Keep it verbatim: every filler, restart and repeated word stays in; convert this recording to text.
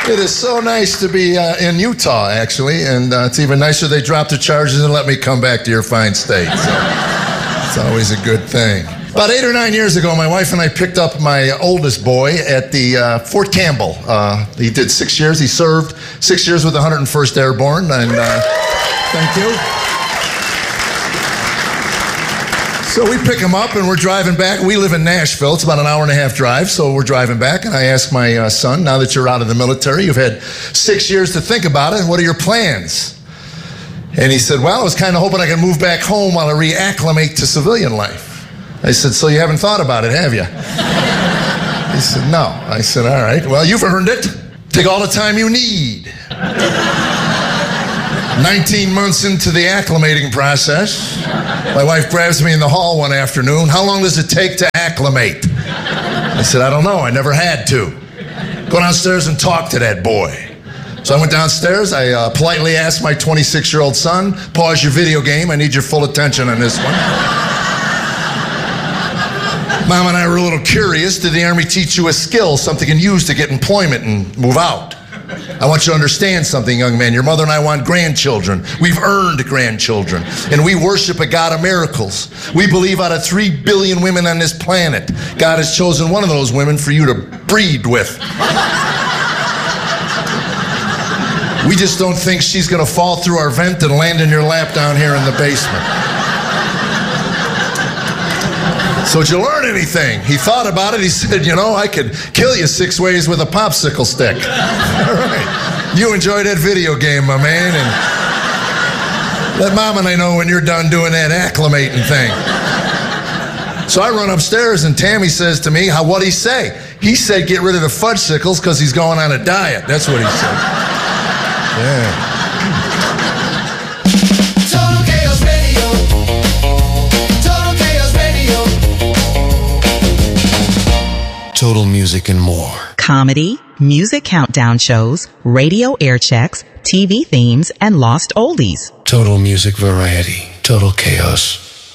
It is so nice to be uh, in Utah, actually, and uh, it's even nicer they dropped the charges and let me come back to your fine state. So it's always a good thing. About eight or nine years ago, my wife and I picked up my oldest boy at the uh, Fort Campbell. Uh, he did six years. He served six years with the one hundred first Airborne, and uh, thank you. So we pick him up and we're driving back. We live in Nashville. It's about an hour and a half drive. So we're driving back and I ask my uh, son, now that you're out of the military, you've had six years to think about it. What are your plans? And he said, well, I was kind of hoping I could move back home while I reacclimate to civilian life. I said, so you haven't thought about it, have you? He said, no. I said, all right, well, you've earned it. Take all the time you need. nineteen months into the acclimating process, my wife grabs me in the hall one afternoon. How long does it take to acclimate? I said, I don't know. I never had to. Go downstairs and talk to that boy. So I went downstairs. I uh, politely asked my twenty-six-year-old son, pause your video game. I need your full attention on this one. Mom and I were a little curious. Did the Army teach you a skill, something you can use to get employment and move out? I want you to understand something, young man. Your mother and I want grandchildren. We've earned grandchildren. And we worship a God of miracles. We believe out of three billion women on this planet, God has chosen one of those women for you to breed with. We just don't think she's going to fall through our vent and land in your lap down here in the basement. So did you learn anything? He thought about it. He said, you know, I could kill you six ways with a popsicle stick. All right. You enjoy that video game, my man, and let Mom and I know when you're done doing that acclimating thing. So I run upstairs, and Tammy says to me, how, what'd he say? He said get rid of the fudgesicles because he's going on a diet. That's what he said. Yeah. Total Music and more. Comedy, music countdown shows, radio air checks, T V themes, and lost oldies. Total Music Variety. Total Chaos.